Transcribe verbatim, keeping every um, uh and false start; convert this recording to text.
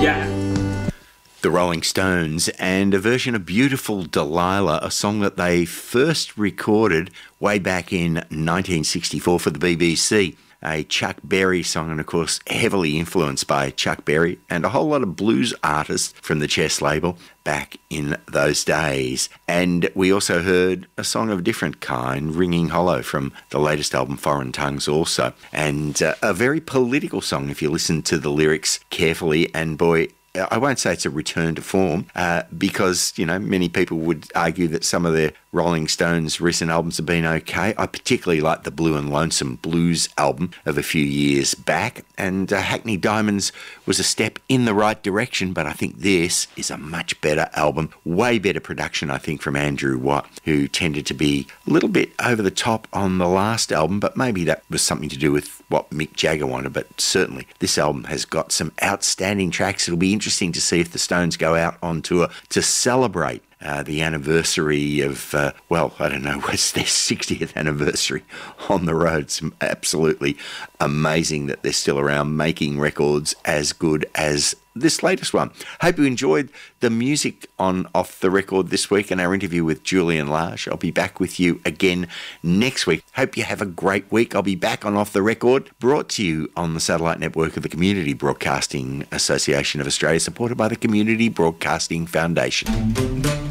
Yeah. The Rolling Stones, and a version of Beautiful Delilah, a song that they first recorded way back in nineteen sixty-four for the B B C. A Chuck Berry song, and of course heavily influenced by Chuck Berry and a whole lot of blues artists from the Chess label back in those days. And we also heard a song of a different kind, Ringing Hollow, from the latest album Foreign Tongues also. And uh, a very political song if you listen to the lyrics carefully, and boy, I won't say it's a return to form uh, because, you know, many people would argue that some of their Rolling Stones recent albums have been okay. I particularly like the Blue and Lonesome Blues album of a few years back, and uh, Hackney Diamonds was a step in the right direction, but I think this is a much better album, way better production, I think, from Andrew Watt, who tended to be a little bit over the top on the last album, but maybe that was something to do with what Mick Jagger wanted. But certainly this album has got some outstanding tracks. It'll be interesting to see if the Stones go out on tour to celebrate Uh, the anniversary of, uh, well, I don't know, what's their sixtieth anniversary on the road. It's absolutely amazing that they're still around making records as good as this latest one. Hope you enjoyed the music on Off the Record this week and our interview with Julian Lage. I'll be back with you again next week. Hope you have a great week. I'll be back on Off the Record, brought to you on the satellite network of the Community Broadcasting Association of Australia, supported by the Community Broadcasting Foundation.